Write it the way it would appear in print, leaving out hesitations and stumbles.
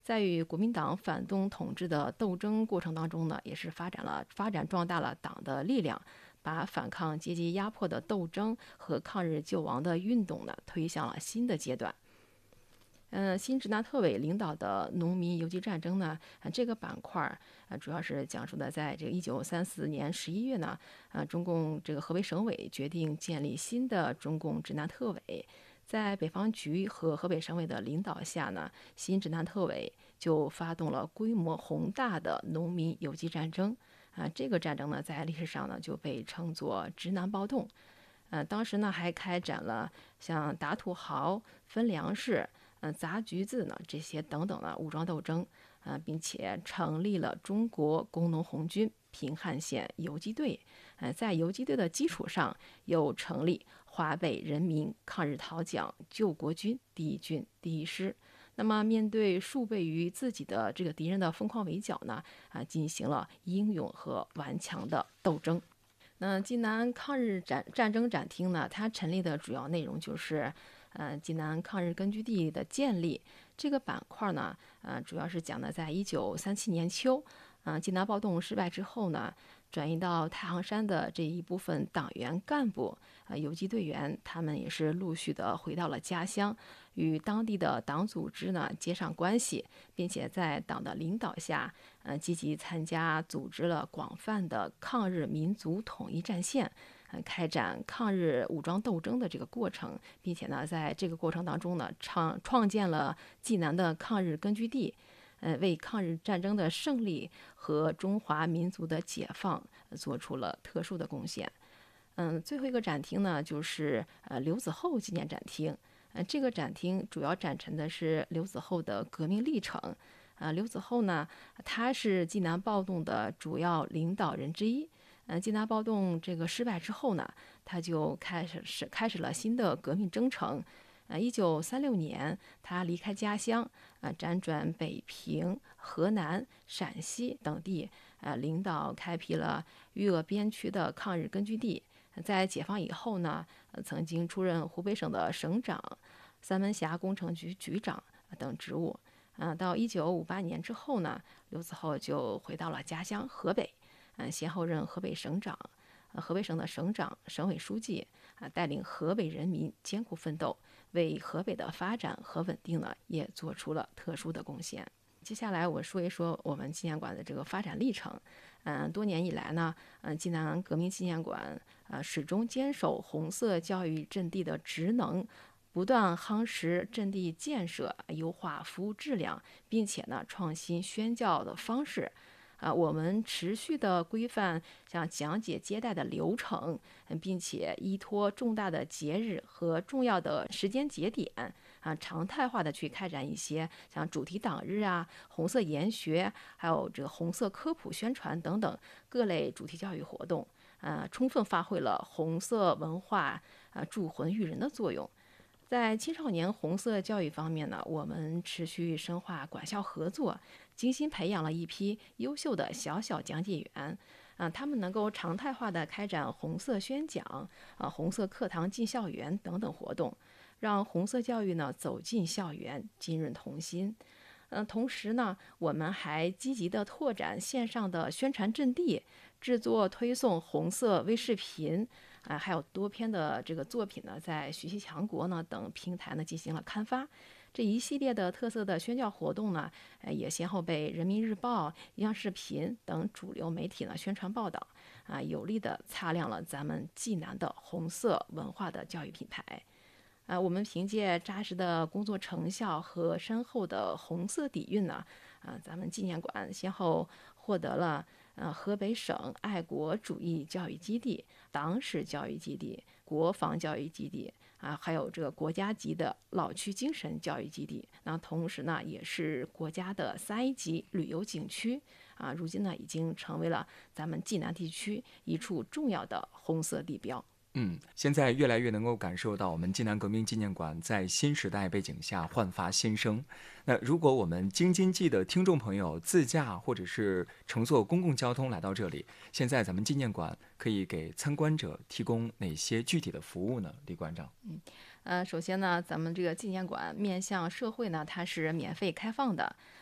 在与国民党反动统治的斗争过程当中呢，也是发展壮大了党的力量，把反抗阶级压迫的斗争和抗日救亡的运动呢推向了新的阶段。新直纳特委领导的农民游击战争呢，这个板块主要是讲述的在这个1934年11月呢，中共这个河北省委决定建立新的中共直纳特委，在北方局和河北省委的领导下呢，新直纳特委就发动了规模宏大的农民游击战争。这个战争呢，在历史上呢就被称作直南暴动。当时呢还开展了像打土豪、分粮食、砸橘子呢这些等等的武装斗争，并且成立了中国工农红军平汉线游击队，在游击队的基础上又成立华北人民抗日讨蒋救国军第一军第一师。那么面对数倍于自己的这个敌人的疯狂围剿呢，进行了英勇和顽强的斗争。那济南抗日战争展厅呢，它陈列的主要内容就是，济南抗日根据地的建立。这个板块呢，主要是讲的在1937年秋，济南暴动失败之后呢，转移到太行山的这一部分党员干部、游击队员，他们也是陆续的回到了家乡，与当地的党组织呢接上关系，并且在党的领导下，积极参加组织了广泛的抗日民族统一战线，开展抗日武装斗争的这个过程，并且呢，在这个过程当中呢，创建了济南的抗日根据地。为抗日战争的胜利和中华民族的解放做出了特殊的贡献。最后一个展厅呢，就是刘子厚纪念展厅。这个展厅主要展陈的是刘子厚的革命历程。刘子厚呢，他是济南暴动的主要领导人之一。济南暴动这个失败之后呢，他就开始了新的革命征程。1936年，他离开家乡，辗转北平、河南、陕西等地，领导开辟了豫鄂边区的抗日根据地。在解放以后呢，曾经出任湖北省的省长、三门峡工程局局长等职务。到1958年之后呢，刘子厚就回到了家乡河北，先后任河北省长、河北省的省长、省委书记，带领河北人民艰苦奋斗，为河北的发展和稳定呢也做出了特殊的贡献。接下来我说一说我们纪念馆的这个发展历程。多年以来呢，济南革命纪念馆始终坚守红色教育阵地的职能，不断夯实阵地建设，优化服务质量，并且呢创新宣教的方式。我们持续的规范像讲解接待的流程，并且依托重大的节日和重要的时间节点，常态化的去开展一些像主题党日啊、红色研学，还有这个红色科普宣传等等各类主题教育活动，充分发挥了红色文化铸魂育人的作用。在青少年红色教育方面呢，我们持续深化管校合作，精心培养了一批优秀的小讲解员，他们能够常态化的开展红色宣讲、红色课堂进校园等等活动，让红色教育呢走进校园，浸润童心。同时呢，我们还积极的拓展线上的宣传阵地，制作推送红色微视频，还有多篇的这个作品呢，在学习强国呢等平台呢进行了刊发。这一系列的特色的宣教活动呢，也先后被人民日报、央视频等主流媒体呢宣传报道，有力的擦亮了咱们济南的红色文化的教育品牌。我们凭借扎实的工作成效和深厚的红色底蕴呢，咱们纪念馆先后获得了河北省爱国主义教育基地、党史教育基地、国防教育基地还有这个国家级的老区精神教育基地。那同时呢，也是国家的3A级旅游景区如今呢已经成为了咱们济南地区一处重要的红色地标。 现在越来越能够感受到我们济南革命纪念馆在新时代背景下焕发新生。那如果我们京津冀的听众朋友自驾或者是乘坐公共交通来到这里，现在咱们纪念馆可以给参观者提供哪些具体的服务呢？李馆长。 首先呢，咱们这个纪念馆面向社会呢，它是免费开放的。